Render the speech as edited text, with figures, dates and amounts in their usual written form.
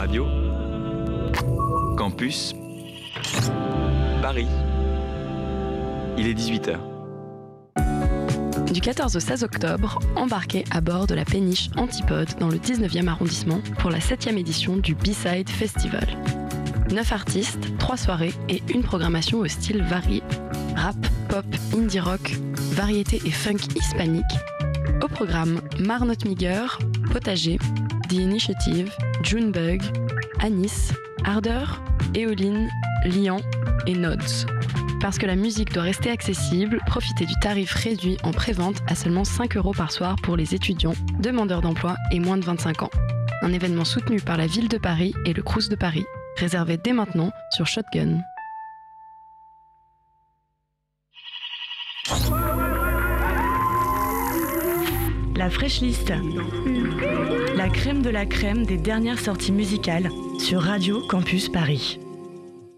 Radio Campus Paris. Il est 18h. Du 14 au 16 octobre, embarquez à bord de la péniche Antipode dans le 19e arrondissement pour la 7e édition du B-Side Festival. 9 artistes, 3 soirées et une programmation au style varié. Rap, pop, indie rock, variété et funk hispanique. Au programme Marnot Miger, Potager, The Initiative, Junebug, Anis, Ardeur, Éoline, Lian et Nods. Parce que la musique doit rester accessible, profitez du tarif réduit en pré-vente à seulement 5 € par soir pour les étudiants, demandeurs d'emploi et moins de 25 ans. Un événement soutenu par la Ville de Paris et le Crous de Paris. Réservé dès maintenant sur Shotgun. La Fresh List. La crème de la crème des dernières sorties musicales sur Radio Campus Paris.